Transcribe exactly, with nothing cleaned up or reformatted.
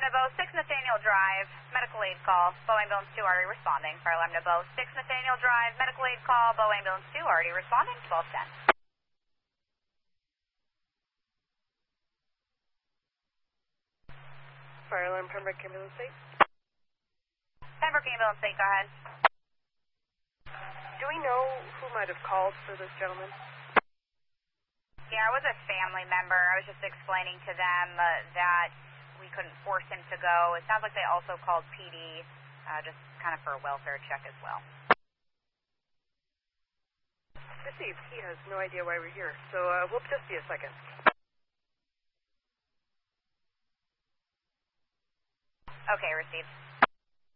Bow, six Nathaniel Drive, medical aid call, Bow Ambulance two already responding. Fire Lambda Bow, six Nathaniel Drive, medical aid call, Bow Ambulance two already responding, twelve ten. Fire Alarm Pembroke Ambulance eight. Pembroke Ambulance eight, go ahead. Do we know who might have called for this gentleman? Yeah, it was a family member. I was just explaining to them uh, that we couldn't force him to go. It sounds like they also called P D, uh, just kind of for a welfare check as well. Received. He has no idea why we're here, so uh, we'll just be a second. Okay, received.